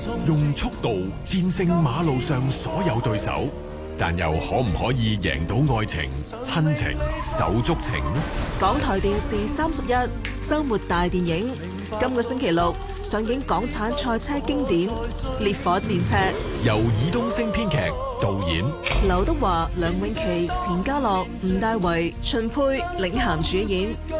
用速度戰勝馬路上所有對手，但又可唔可以贏到愛情、親情、手足情呢？ 港台電視31周末大電影，今個星期六上映港產賽車經典《烈火戰車》， 由爾冬升編劇、導演， 劉德華、梁詠琪、錢嘉樂、吳大維、秦沛領銜主演。